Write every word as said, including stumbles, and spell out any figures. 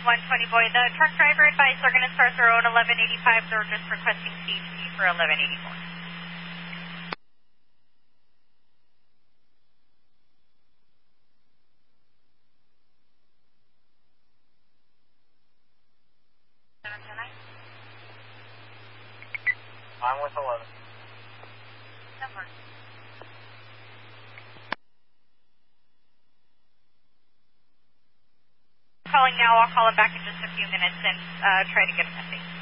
one twenty Boy. The truck driver advised they're going to start their own eleven eighty-five. They're just requesting C H P for eleven eighty-four. I'm with eleven. Number. Calling now. I'll call him back in just a few minutes and uh, try to get a message.